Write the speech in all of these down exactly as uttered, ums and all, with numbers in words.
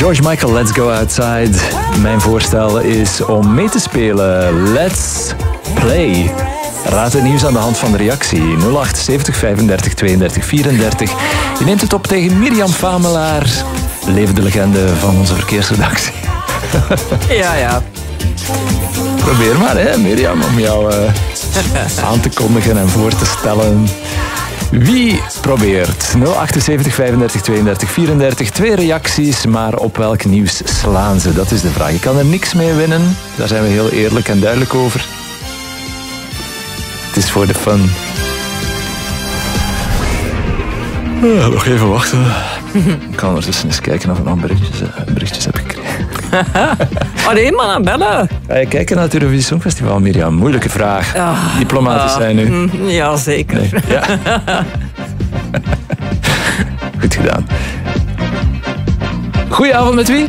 George Michael, Let's Go Outside. Mijn voorstel is om mee te spelen. Let's play. Raad het nieuws aan de hand van de reactie. nul acht zeventig vijfendertig tweeëndertig vierendertig. Je neemt het op tegen Mirjam Famelaar, levende legende van onze verkeersredactie. Ja, ja. Probeer maar, hè, Mirjam, om jou uh, aan te kondigen en voor te stellen. Wie probeert? nul acht zeventig vijfendertig tweeëndertig vierendertig. Twee reacties, maar op welk nieuws slaan ze? Dat is de vraag. Je kan er niks mee winnen. Daar zijn we heel eerlijk en duidelijk over. Het is voor de fun. Uh, nog even wachten. Ik kan ondertussen eens kijken of ik nog berichtjes, uh, berichtjes heb gekregen. Oh nee, man, aan bellen. Ga je kijken naar het Eurovisie Songfestival, Mirjam? Moeilijke vraag. Oh, Diplomatisch oh, zijn nu. Ja, zeker. Nee. Ja. Goed gedaan. Goedenavond, met wie?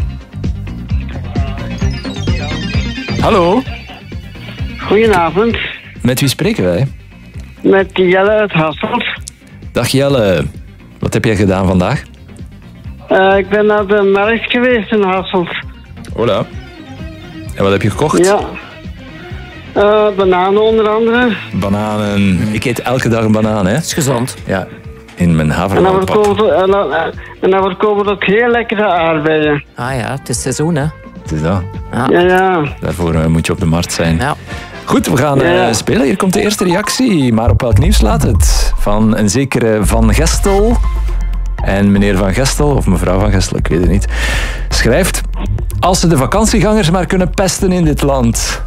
Hallo? Goedenavond. Met wie spreken wij? Met Jelle uit Hasselt. Dag Jelle. Wat heb jij gedaan vandaag? Uh, ik ben naar de markt geweest in Hasselt. Hola. En wat heb je gekocht? Ja. Uh, bananen onder andere. Bananen. Ik eet elke dag een banaan, hè? Dat is gezond. Ja. In mijn En dan havermoutpap. verkopen, en dan, en dan verkopen we ook heel lekkere aardbeien. Ah ja, het is seizoen, hè. Het is dat. Ja. Ja, ja. Daarvoor uh, moet je op de markt zijn. Ja. Goed, we gaan uh, Ja. spelen. Hier komt de eerste reactie. Maar op welk nieuws laat het? Van een zekere Van Gestel. En meneer Van Gestel, of mevrouw Van Gestel, ik weet het niet, schrijft: als ze de vakantiegangers maar kunnen pesten in dit land.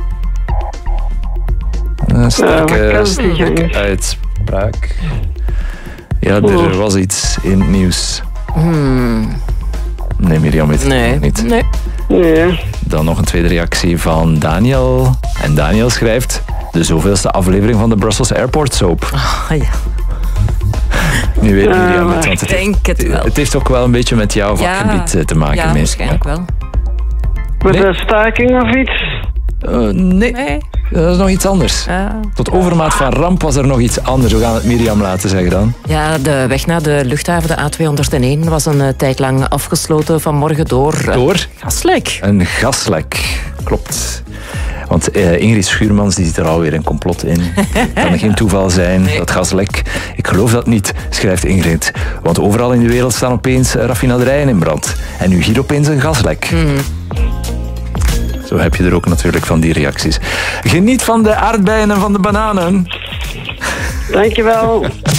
Een sterke, Uh, sterke uitspraak. Ja, er was iets in het nieuws. Hmm. Nee, Mirjam weet het Nee. niet. Nee. Nee. Dan nog een tweede reactie van Daniel. En Daniel schrijft: de zoveelste aflevering van de Brussels Airport Soap. Ah ja. Nu weet Uh, Mirjam het, want Ik het, denk het wel. het heeft ook wel een beetje met jouw vakgebied Ja. te maken. Ja, meest. waarschijnlijk wel. Met Nee. een staking of iets? Uh, nee, Nee. dat is nog iets anders. Ja. Tot overmaat van ramp was er nog iets anders. We gaan het Mirjam laten zeggen dan. Ja, de weg naar de luchthaven, de A tweehonderdéén, was een uh, tijd lang afgesloten vanmorgen door... Uh, Door gaslek. een gaslek. Klopt. Want uh, Ingrid Schuurmans die ziet er alweer een complot in. Kan er geen toeval zijn, Nee. dat gaslek. Ik geloof dat niet, schrijft Ingrid. Want overal in de wereld staan opeens raffinaderijen in brand. En nu hier opeens een gaslek. Mm. Zo heb je er ook natuurlijk van die reacties. Geniet van de aardbeien en van de bananen. Dankjewel.